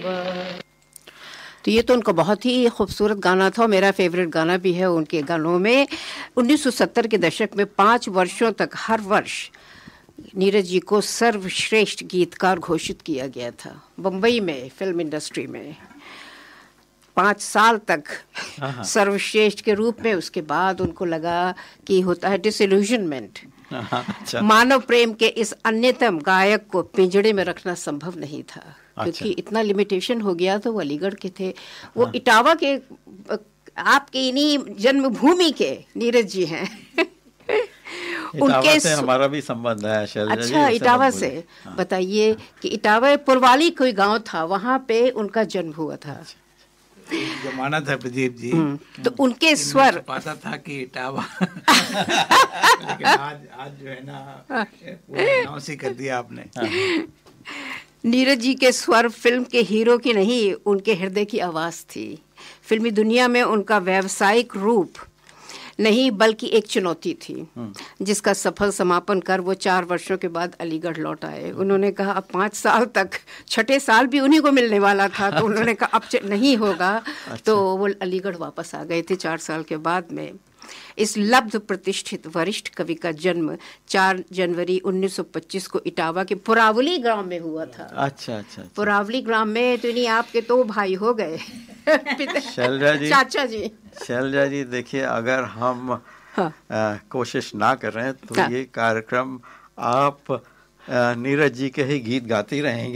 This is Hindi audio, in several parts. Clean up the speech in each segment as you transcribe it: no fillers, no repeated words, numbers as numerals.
तो ये तो उनका बहुत ही खूबसूरत गाना था, मेरा फेवरेट गाना भी है उनके गानों में। 1970 के दशक में 5 वर्षों तक हर वर्ष नीरज जी को सर्वश्रेष्ठ गीतकार घोषित किया गया था बम्बई में फिल्म इंडस्ट्री में। 5 साल तक सर्वश्रेष्ठ के रूप में। उसके बाद उनको लगा कि होता है डिसइल्यूजनमेंट। अच्छा। मानव प्रेम के इस अन्यतम गायक को पिंजड़े में रखना संभव नहीं था, क्योंकि इतना लिमिटेशन हो गया। तो वो अलीगढ़ के थे, वो इटावा के, आपके इन्हीं जन्मभूमि के नीरज जी हैं। उनके से हमारा भी संबंध है। अच्छा, इटावा से बताइए कि इटावा पुरवाली कोई गांव था, वहां पे उनका जन्म हुआ था। जमाना था प्रदीप जी, तो उनके स्वर पता था कि इटावा लेकिन आज जो है ना पूरा नाम से कर दिया आपने। नीरज जी के स्वर फिल्म के हीरो की नहीं, उनके हृदय की आवाज़ थी। फिल्मी दुनिया में उनका व्यावसायिक रूप नहीं बल्कि एक चुनौती थी, जिसका सफल समापन कर वो 4 वर्षों के बाद अलीगढ़ लौट आए। उन्होंने कहा अब 5 साल तक, 6ठे साल भी उन्हीं को मिलने वाला था, तो उन्होंने कहा अब नहीं होगा। तो वो अलीगढ़ वापस आ गए थे 4 साल के बाद में। इस लब्ध प्रतिष्ठित वरिष्ठ कवि का जन्म 4 जनवरी 1925 को इटावा के पुरावली ग्राम में हुआ था। अच्छा। पुरावली ग्राम में तो इन्हीं आपके 2 भाई हो गए। शैलजा जी, चाचा जी। शैलजा जी, देखिए अगर हम कोशिश ना कर रहे हैं तो ये कार्यक्रम आप नीरज जी के ही गीत गाती रहेंगे।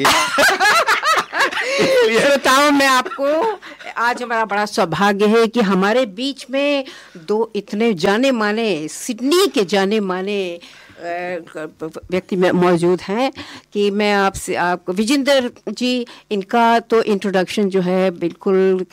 श्रोताओं, मैं आपको आज हमारा बड़ा सौभाग्य है कि हमारे बीच में 2 इतने जाने माने, सिडनी के जाने माने व्यक्ति में मौजूद हैं कि मैं आपको विजेंद्र जी, इनका तो इंट्रोडक्शन जो है बिल्कुल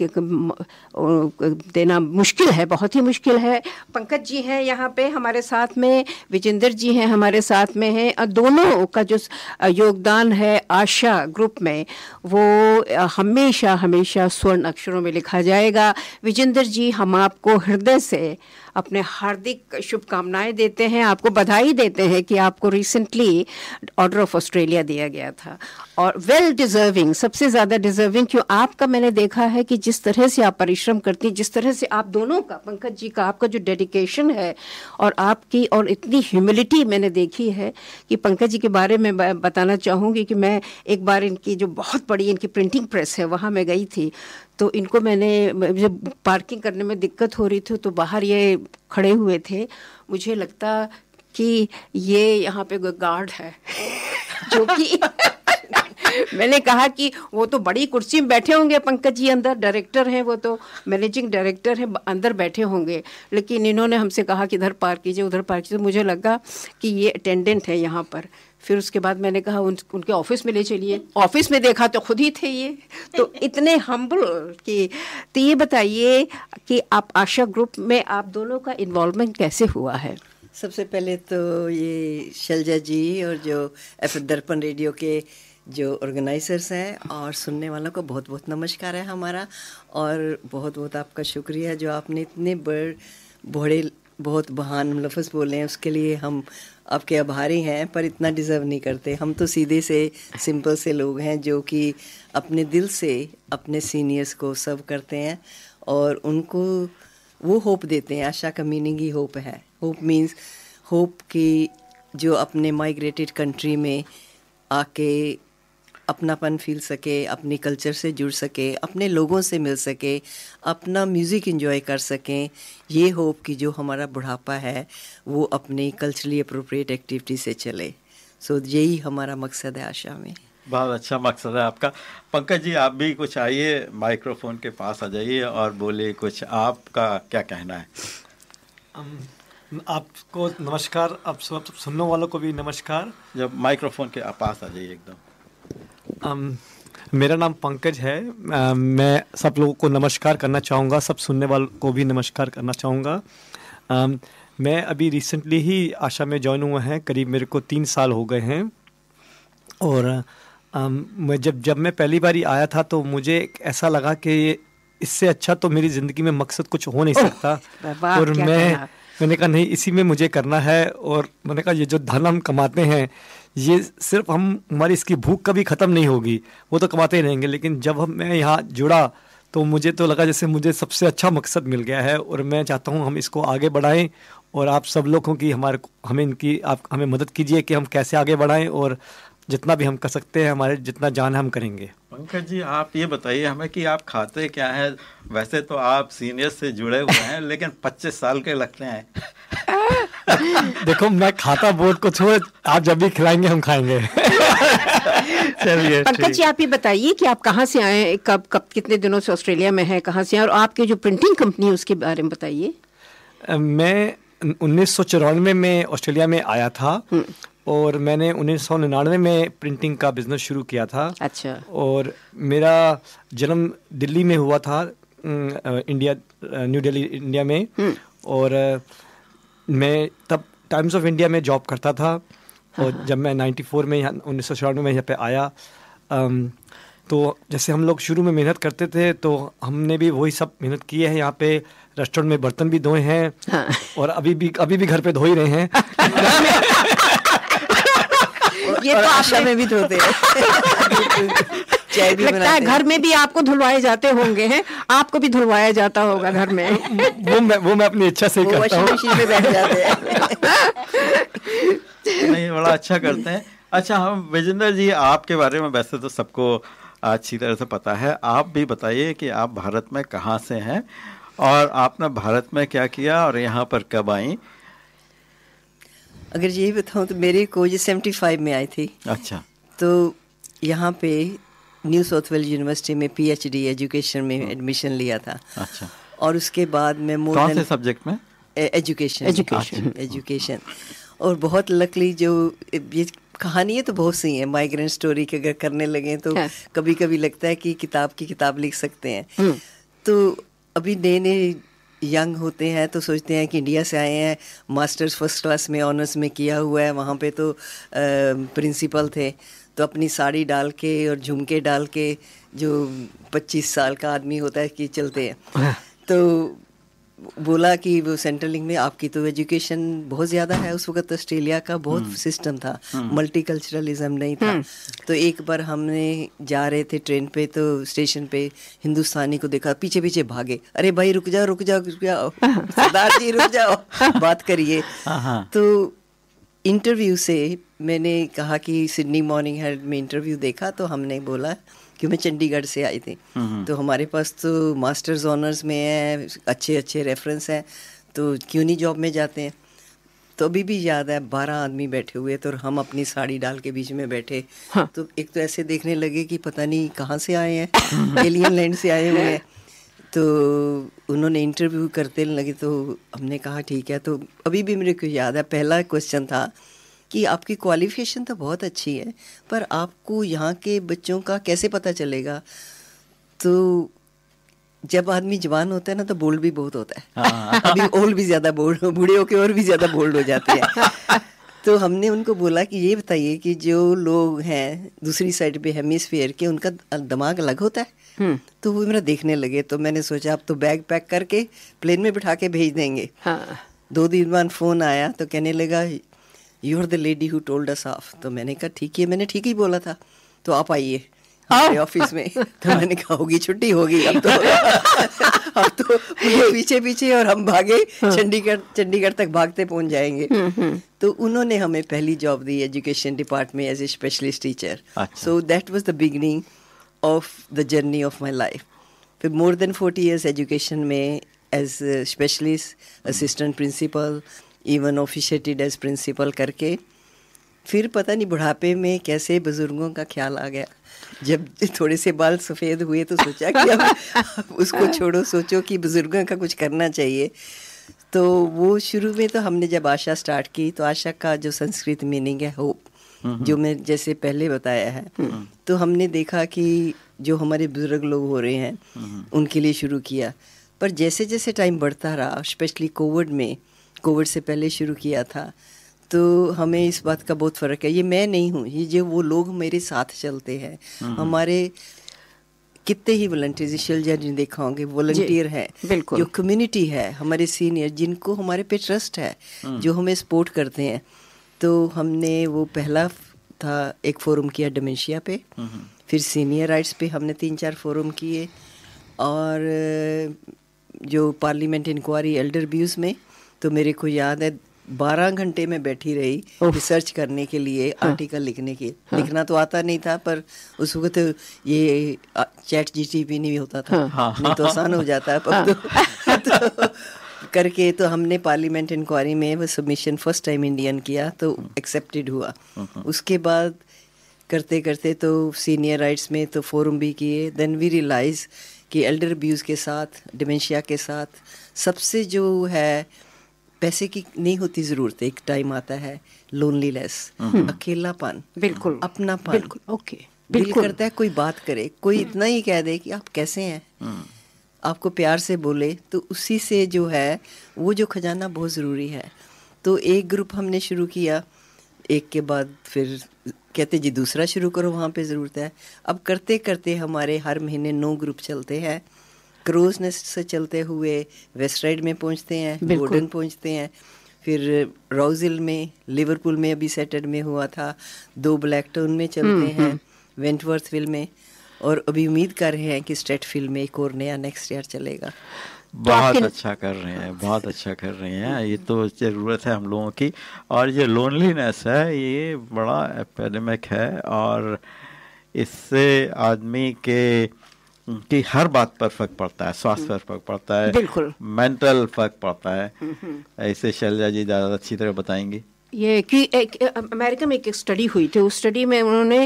देना मुश्किल है, बहुत ही मुश्किल है। पंकज जी हैं यहाँ पे हमारे साथ में, विजेंद्र जी हैं हमारे साथ में हैं, और दोनों का जो योगदान है आशा ग्रुप में वो हमेशा हमेशा स्वर्ण अक्षरों में लिखा जाएगा। विजेंद्र जी, हम आपको हृदय से अपने हार्दिक शुभकामनाएं देते हैं, आपको बधाई देते हैं कि आपको रिसेंटली ऑर्डर ऑफ ऑस्ट्रेलिया दिया गया था, और वेल डिजर्विंग, सबसे ज़्यादा डिजर्विंग। क्यों? आपका मैंने देखा है कि जिस तरह से आप परिश्रम करती हैं, जिस तरह से आप दोनों का, पंकज जी का, आपका जो डेडिकेशन है और आपकी और इतनी ह्यूमिलिटी मैंने देखी है कि पंकज जी के बारे में बताना चाहूँगी कि मैं एक बार इनकी जो बहुत बड़ी इनकी प्रिंटिंग प्रेस है वहाँ मैं गई थी, तो इनको मैंने, जब पार्किंग करने में दिक्कत हो रही थी तो बाहर ये खड़े हुए थे, मुझे लगता कि ये यहाँ पे गार्ड है जो कि मैंने कहा कि वो तो बड़ी कुर्सी में बैठे होंगे पंकज जी, अंदर डायरेक्टर हैं, वो तो मैनेजिंग डायरेक्टर हैं, अंदर बैठे होंगे, लेकिन इन्होंने हमसे कहा कि इधर पार्क कीजिए, उधर पार्क कीजिए। मुझे लगा कि ये अटेंडेंट है यहाँ पर। फिर उसके बाद मैंने कहा उनके ऑफिस में ले चलिए, ऑफिस में देखा तो खुद ही थे ये, तो इतने हम्बल कि। तो ये बताइए कि आप आशा ग्रुप में आप दोनों का इन्वॉल्वमेंट कैसे हुआ है? सबसे पहले तो ये शैलजा जी और जो एफ दर्पण रेडियो के जो ऑर्गेनाइजर्स हैं और सुनने वालों को बहुत बहुत नमस्कार है हमारा, और बहुत बहुत आपका शुक्रिया जो आपने इतने बड़े बहुत महान लफ्ज़ बोले हैं, उसके लिए हम आपके आभारी हैं, पर इतना डिज़र्व नहीं करते। हम तो सीधे से सिंपल से लोग हैं जो कि अपने दिल से अपने सीनियर्स को सर्व करते हैं और उनको वो होप देते हैं। आशा का मीनिंग ही होप है। होप मीन्स होप कि जो अपने माइग्रेटेड कंट्री में आके अपनापन फील सके, अपने कल्चर से जुड़ सके, अपने लोगों से मिल सके, अपना म्यूज़िक एंजॉय कर सकें। ये होप कि जो हमारा बुढ़ापा है वो अपनी कल्चरली अप्रोप्रिएट एक्टिविटी से चले। सो यही हमारा मकसद है आशा में। बहुत अच्छा मकसद है आपका। पंकज जी, आप भी कुछ आइए, माइक्रोफोन के पास आ जाइए और बोलिए कुछ, आपका क्या कहना है? आपको नमस्कार, आप सब सुनने वालों को भी नमस्कार। जब माइक्रोफोन के पास आ जाइए एकदम। मेरा नाम पंकज है। मैं सब लोगों को नमस्कार करना चाहूँगा, सब सुनने वालों को भी नमस्कार करना चाहूँगा। मैं अभी रिसेंटली ही आशा में ज्वाइन हुआ है, करीब मेरे को 3 साल हो गए हैं। और मैं जब मैं पहली बार आया था तो मुझे ऐसा लगा कि इससे अच्छा तो मेरी ज़िंदगी में मकसद कुछ हो नहीं सकता। और मैंने कहा नहीं, इसी में मुझे करना है। और मैंने कहा ये जो धन हम कमाते हैं ये सिर्फ हमारी इसकी भूख कभी ख़त्म नहीं होगी, वो तो कमाते ही रहेंगे। लेकिन जब मैं यहाँ जुड़ा तो मुझे तो लगा जैसे मुझे सबसे अच्छा मकसद मिल गया है, और मैं चाहता हूँ हम इसको आगे बढ़ाएं। और आप सब लोगों की आप हमें मदद कीजिए कि हम कैसे आगे बढ़ाएं, और जितना भी हम कर सकते हैं, हमारे जितना जान है हम करेंगे। पंकज जी, आप ये बताइए हमें कि आप खाते क्या हैं? वैसे तो आप सीनियर से जुड़े हुए हैं लेकिन 25 साल के लगते हैं। देखो, मैं खाता बोर्ड को छोड़, आप जब भी खिलाएंगे हम खाएंगे। चलिए, पंकज जी, आप ये बताइए कि आप कहाँ से आए, कब कितने दिनों से ऑस्ट्रेलिया में हैं, कहाँ से आए, और आपकी जो प्रिंटिंग कंपनी है उसके बारे में बताइए। मैं 1994 में ऑस्ट्रेलिया में आया था, और मैंने 1999 में प्रिंटिंग का बिजनेस शुरू किया था। अच्छा। और मेरा जन्म दिल्ली में हुआ था, इंडिया, न्यू दिल्ली, इंडिया में। और मैं तब टाइम्स ऑफ इंडिया में जॉब करता था। और जब मैं 94 में 1994 में यहाँ पे आया, तो जैसे हम लोग शुरू में मेहनत करते थे, तो हमने भी वही सब मेहनत की है। यहाँ पे रेस्टोरेंट में बर्तन भी धोए हैं। हाँ। और अभी भी घर पे धो ही रहे हैं। ये तो आशा में भी धोते हैं। चाय भी लगता है घर में भी आपको धुलवाए जाते होंगे हैं, आपको भी धुलवाया जाता होगा घर में। वो मैं अपनी इच्छा से करता हूँ। मशीन में बैठ जाते हैं। नहीं, बड़ा अच्छा करते हैं। अच्छा, हम विजेंद्र जी, आपके बारे में वैसे तो सबको अच्छी तरह से पता है, आप भी बताइए कि आप भारत में कहाँ से हैं और आपने भारत में क्या किया और यहाँ पर कब आई? अगर यही बताऊँ तो मेरी खोज 75 में आई थी। अच्छा। तो यहाँ पे न्यू साउथ वेल्स यूनिवर्सिटी में PhD एजुकेशन में एडमिशन लिया था। अच्छा। और उसके बाद मैं कौन से सब्जेक्ट में? एजुकेशन। और बहुत लकली जो ये कहानी है तो बहुत सी है, माइग्रेंट स्टोरी के अगर करने लगे तो कभी कभी लगता है कि किताब लिख सकते हैं। तो अभी नए यंग होते हैं तो सोचते हैं कि इंडिया से आए हैं, मास्टर्स फर्स्ट क्लास में ऑनर्स में किया हुआ है, वहाँ पे तो प्रिंसिपल थे, तो अपनी साड़ी डाल के और झुमके डाल के जो 25 साल का आदमी होता है कि चलते हैं। तो बोला कि वो सेंट्रल लिंक में आपकी तो एजुकेशन बहुत ज़्यादा है, उस वक्त ऑस्ट्रेलिया का बहुत सिस्टम था, मल्टीकल्चरलिज्म नहीं था। तो एक बार हमने जा रहे थे ट्रेन पे, तो स्टेशन पे हिंदुस्तानी को देखा, पीछे पीछे भागे, अरे भाई रुक जाओ सरदार जी रुक जाओ, बात करिए। तो इंटरव्यू से मैंने कहा कि सिडनी मॉर्निंग हेराल्ड में इंटरव्यू देखा, तो हमने बोला कि मैं चंडीगढ़ से आई थी, तो हमारे पास तो मास्टर्स ऑनर्स में है, अच्छे रेफरेंस हैं, तो क्यों नहीं जॉब में जाते हैं। तो अभी भी याद है 12 आदमी बैठे हुए थे और हम अपनी साड़ी डाल के बीच में बैठे। हाँ। तो एक तो ऐसे देखने लगे कि पता नहीं कहाँ से आए हैं, एलियन लैंड से आए हुए हैं। तो उन्होंने इंटरव्यू करते लगे, तो हमने कहा ठीक है। तो अभी भी मेरे को याद है पहला क्वेश्चन था कि आपकी क्वालिफिकेशन तो बहुत अच्छी है, पर आपको यहाँ के बच्चों का कैसे पता चलेगा। तो जब आदमी जवान होता है ना तो बोल्ड भी बहुत होता है। अभी ओल्ड भी ज़्यादा बोल्ड, बूढ़े होके और भी ज़्यादा बोल्ड हो जाते हैं। तो हमने उनको बोला कि ये बताइए कि जो लोग हैं दूसरी साइड पे हेमिस्फीयर के, उनका दिमाग अलग होता है। तो वो मेरा देखने लगे, तो मैंने सोचा अब तो बैग पैक करके प्लेन में बिठा के भेज देंगे। 2 दिन बाद फ़ोन आया तो कहने लगा you are the lady who told us of. तो मैंने कहा ठीक है, मैंने ठीक ही बोला था, तो आप आइए हमारे ऑफिस में। तो मैंने कहा होगी छुट्टी होगी अब तो। अब तो पीछे पीछे और हम भागे चंडीगढ़ तक भागते पहुंच जाएंगे। तो उन्होंने हमें पहली job the education department as a specialist teacher. So that was the beginning of the journey of my life. फिर मोर देन 40 years एजुकेशन में as specialist, assistant principal, even ऑफिशिएटेड as principal करके, फिर पता नहीं बुढ़ापे में कैसे बुजुर्गों का ख्याल आ गया। जब थोड़े से बाल सफ़ेद हुए तो सोचा कि अब उसको छोड़ो, सोचो कि बुजुर्गों का कुछ करना चाहिए। तो वो शुरू में तो हमने जब आशा स्टार्ट की, तो आशा का जो संस्कृत मीनिंग है होप, जो मैं जैसे पहले बताया है, तो हमने देखा कि जो हमारे बुजुर्ग लोग हो रहे हैं उनके लिए शुरू किया। पर जैसे जैसे टाइम बढ़ता रहा, स्पेशली कोविड से पहले शुरू किया था, तो हमें इस बात का बहुत फ़र्क है। ये मैं नहीं हूँ, ये जो वो लोग मेरे साथ चलते हैं, हमारे कितने ही वॉलंटियर, शैलजा जी देखा होंगे, वॉलंटियर है, बिल्कुल। जो कम्युनिटी है, हमारे सीनियर जिनको हमारे पे ट्रस्ट है, जो हमें सपोर्ट करते हैं। तो हमने वो पहला था एक फोरम किया डिमेंशिया पे, फिर सीनियर राइट्स पे हमने 3-4 फोरम किए, और जो पार्लियामेंट इंक्वायरी एल्डर अब्यूज़ में, तो मेरे को याद है 12 घंटे में बैठी रही रिसर्च करने के लिए, आर्टिकल लिखने के। लिखना तो आता नहीं था, पर उस वक्त ये चैट जीटीपी नहीं होता था, नहीं तो आसान हो जाता है अब तो करके। तो हमने पार्लियामेंट इंक्वायरी में वो सबमिशन फर्स्ट टाइम इंडियन किया, तो एक्सेप्टेड हुआ। उसके बाद करते करते तो सीनियर राइट्स में तो फोरम भी किए। देन वी रियलाइज कि एल्डर अब्यूज़ के साथ, डिमेंशिया के साथ सबसे जो है पैसे की नहीं होती ज़रूरत, एक टाइम आता है लोनलीनेस, अकेलापन, बिल्कुल, अपनापन, बिल्कुल, ओके, दिल बिल्कुल करता है कोई बात करे, कोई इतना ही कह दे कि आप कैसे हैं, आपको प्यार से बोले, तो उसी से जो है वो जो खजाना बहुत ज़रूरी है। तो एक ग्रुप हमने शुरू किया, एक के बाद फिर कहते जी दूसरा शुरू करो, वहाँ पे ज़रूरत है। अब करते करते हमारे हर महीने 9 ग्रुप चलते हैं। क्रोज नेस्ट से चलते हुए वेस्ट राइड में पहुँचते हैं, गोल्डन पहुँचते हैं, फिर रोज़िल में, लिवरपूल में अभी सैटरडे में हुआ था, 2 ब्लैकटाउन में चलते हैं, वेंटवर्थविल में, और अभी उम्मीद कर रहे हैं कि स्ट्रेटफील्ड में एक और नया नेक्स्ट ईयर चलेगा। बहुत अच्छा कर रहे हैं, बहुत अच्छा कर रहे हैं। ये तो ज़रूरत है हम लोगों की। और ये लोनलीनेस है, ये बड़ा एपिडेमिक है, और इससे आदमी के कि हर बात पर फर्क पड़ता है, स्वास्थ्य पर फर्क पड़ता है, बिल्कुल, मेंटल फर्क पड़ता है। ऐसे शैलजा जी ज़्यादा अच्छी तरह बताएंगी। ये कि एक अमेरिका में एक स्टडी हुई थी, उस स्टडी में उन्होंने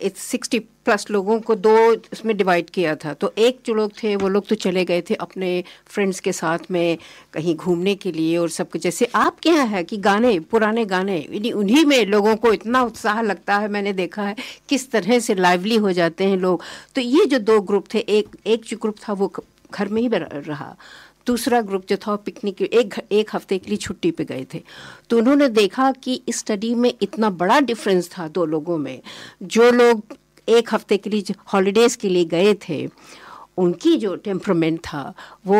60+ लोगों को 2 उसमें डिवाइड किया था। तो एक जो लोग थे वो लोग तो चले गए थे अपने फ्रेंड्स के साथ में कहीं घूमने के लिए और सब कुछ, जैसे आपके यहाँ है कि गाने, पुराने गाने, उन्हीं में लोगों को इतना उत्साह लगता है। मैंने देखा है किस तरह से लाइवली हो जाते हैं लोग। तो ये जो 2 ग्रुप थे, एक जो ग्रुप था वो घर में ही रहा, दूसरा ग्रुप जो था पिकनिक एक हफ्ते के लिए छुट्टी पे गए थे। तो उन्होंने देखा कि इस स्टडी में इतना बड़ा डिफरेंस था 2 लोगों में। जो लोग 1 हफ्ते के लिए हॉलीडेज़ के लिए गए थे, उनकी जो टेम्परामेंट था वो